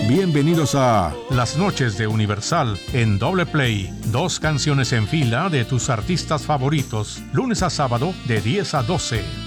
Bienvenidos a Las Noches de Universal en Doble Play. 2 canciones en fila de tus artistas favoritos, lunes a sábado de 10 a 12.